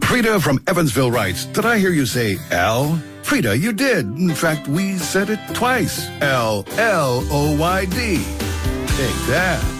Frida from Evansville writes, did I hear you say L? Frida, you did. In fact, we said it twice. L-L-O-Y-D. Take that.